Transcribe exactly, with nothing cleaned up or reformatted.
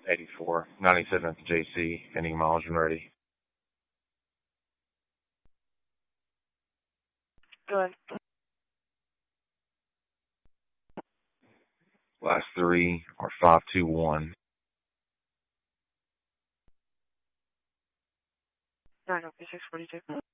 eighty-four, ninety-seven at the J C, any miles and ready. Go ahead. Last three are five two one. nine oh six forty-two.